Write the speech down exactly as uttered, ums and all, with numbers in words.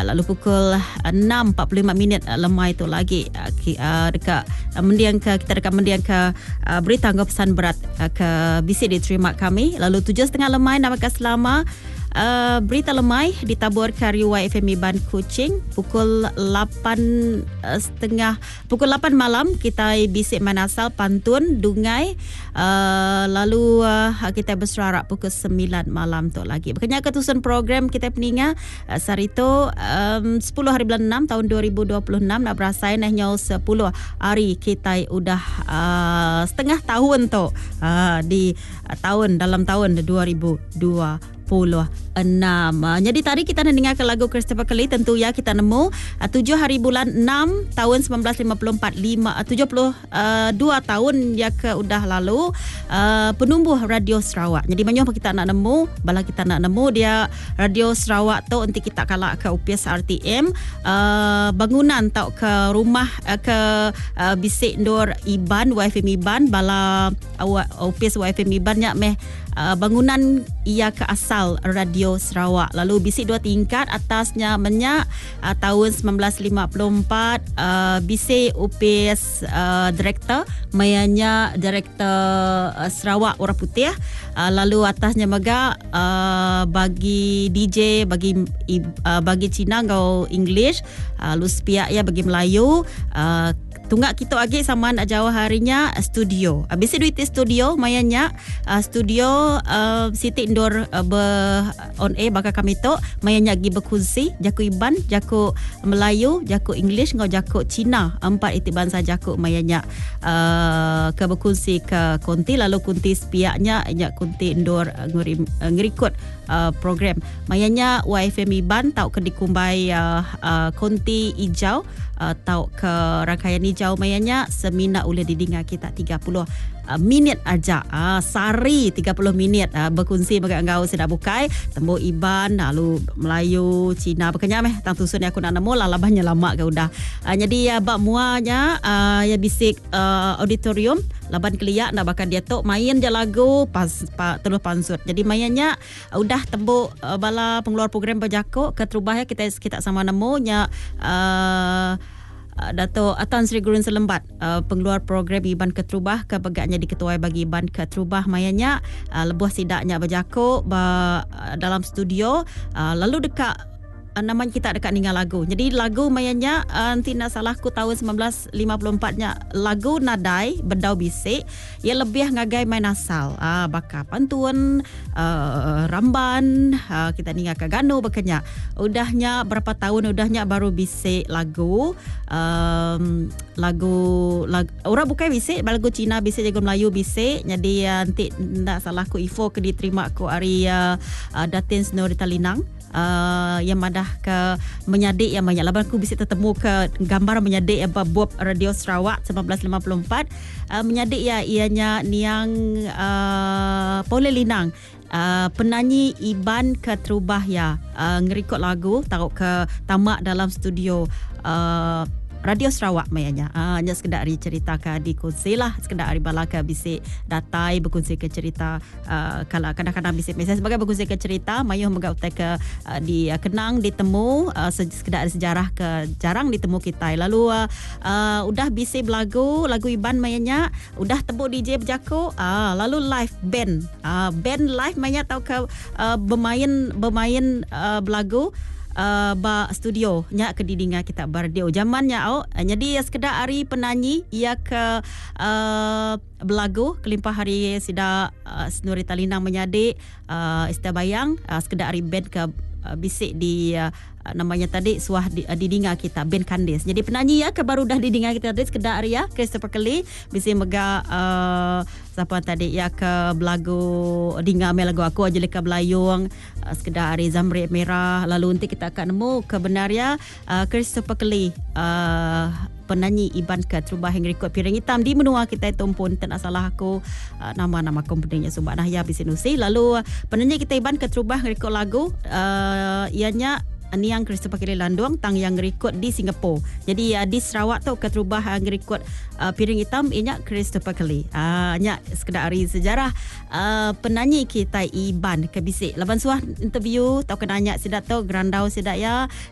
uh, lalu pukul enam empat puluh lima minit uh, lemai tu lagi uh, uh, dekat uh, mendiang ke kita dekat mendiang ke uh, berita anggo pesan berat uh, ke bisik diterima kami. Lalu tujuh setengah lemai namakan selama Uh, berita lemai ditabur ke Riwai F M Iban Kuching pukul lapan uh, setengah pukul lapan malam kita bisik manasal pantun dungai uh, lalu uh, kita berserarak pukul sembilan malam tu lagi. Berkenaan ketusan program kita peninga uh, sarito um, sepuluh hari bulan enam tahun dua ribu dua puluh enam nak berasai nahnya sepuluh hari kita udah uh, setengah tahun tu uh, di uh, tahun dalam tahun dua ribu dua puluh enam. Jadi tadi kita nak dengarkan lagu Christopher Kelly. Tentu ya kita nemu uh, tujuh hari bulan enam tahun sembilan belas lima puluh empat lima, uh, tujuh puluh dua tahun ya ke udah lalu uh, penumbuh Radio Sarawak. Jadi banyak apa kita nak nemu bala kita nak nemu dia Radio Sarawak tu nanti kita kalak ke U P S R T M uh, bangunan tau ke rumah uh, ke uh, bisik Nur Iban Y F M Iban bala uh, U P S Y F M Iban nya meh uh, bangunan ia ke asal Radio Sarawak. Lalu bisik dua tingkat atasnya menyak uh, tahun sembilan belas lima puluh empat uh, bisik U P S uh, Director mayanya Director uh, Sarawak Orang Putih uh, lalu atasnya mega uh, bagi D J bagi uh, bagi Cina ngau English uh, lu spiak ya bagi Melayu uh, tunggak kita agi sama nak jauh harinya studio. Habis duit studio mayanya uh, studio uh, Siti Indoor uh, ber on air bakal kami tu mayanya agi berkongsi jaku Iban, jaku Melayu, jaku English ngau jaku Cina. Empat itu bangsa jaku mayanya uh, ke berkongsi ke konti lalu konti spiaknya nya konti Indoor uh, ngerikut uh, program. Mayanya Y F M Iban tau ke dikumbai uh, uh, konti hijau uh, tau ke rangkaian hijau mayanya semina boleh didengar kita tiga puluh uh, minit aja uh, sari tiga puluh minit uh, berkongsi bagi engkau sudah bukai tembok Iban lalu Melayu Cina berkenya meh tang tusun aku nak nemu lah labahnya lama ke udah uh, jadi uh, bak muanya uh, ya bisik uh, auditorium laban keliak nak bakal dia tok main je lagu pas pa, terus pansut. Jadi mainnya uh, udah tembok uh, bala pengeluar program berjakuk ke terubah ya kita kita sama nemu nya uh, Uh, Dato' Atan Sri Gurun Selembat uh, pengeluar program Iban Keterubah ke pegaknya diketuai bagi Iban Keterubah mayanya uh, lebuh sidaknya berjakuk ba, uh, dalam studio uh, lalu dekat uh, namanya kita dekat ningal lagu. Jadi lagu mayanya uh, nanti nak salahku tahun sembilan belas lima puluh empat nya lagu nadai berdau bisik ia lebih ngagai main asal uh, bakal pantun uh, ramban uh, kita ningal ke gano bekenya udahnya berapa tahun udahnya baru bisik lagu um, lagu, lagu orang bukan bisik lagu Cina bisik jago Melayu bisik jadi uh, nanti nak salahku info ke diterima ku ari uh, uh, Datin Senorita Linang Uh, yang madah ke menyadik yang banyak laban aku bisa tertemu ke gambar menyadik yang buat Radio Sarawak sembilan belas lima puluh empat uh, menyadik ya ianya niang uh, Paula Linang uh, penyanyi Iban Keterubah ya uh, ngerikot lagu tahu ke tamak dalam studio uh, Radio Sarawak mayanya. Ah, hanya sekedar hari cerita ke di kongsi lah. Sekedar hari bala ke bisik datai berkongsi ke cerita. Uh, kalau kadang-kadang bisik mesej sebagai berkongsi ke cerita. Mayuh megautai ke uh, di uh, kenang ditemu. Uh, sekedar sejarah ke jarang ditemu kita. Lalu uh, uh, udah bisik lagu. Lagu Iban mayanya. Udah tebuk D J berjaku. Uh, lalu live band. Uh, band live mayanya tahu ke uh, bermain bermain uh, belagu. Uh, ba studio nya ke didinga kita bardio zamannya au jadi sekedar hari penyanyi ia ke uh, belagu kelimpah hari sida uh, Senurita Linang menyadik uh, istabayang uh, sekedar hari band ke uh, bisik di uh, namanya tadi suah di, uh, didinga kita band Kandis. Jadi penyanyi ya ke baru dah didinga kita tadi sekedar hari ya Christopher Kelly bisik mega uh, siapa tadi ya ke belagu dinga me lagu aku aja leka belayung uh, sekedar hari Zamri Merah lalu nanti kita akan nemu kebenarnya uh, Christopher Kelly uh, penyanyi Iban Keterubah yang rekod piring hitam di menua kita itu pun tak salah aku uh, nama-nama komponennya Subhanah ya Bisinusi lalu uh, penyanyi kita Iban Keterubah rekod lagu uh, ianya Niang Christopher Kelly Landung tang yang rekod di Singapura. Jadi uh, di Sarawak tu Keterubah yang rekod uh, piring hitam ianya Christopher Kelly. Ah uh, nya sekedar hari sejarah uh, penyanyi kita Iban ke bisik. Laban suah interview tau kena nya sidak tu grandau sidak ya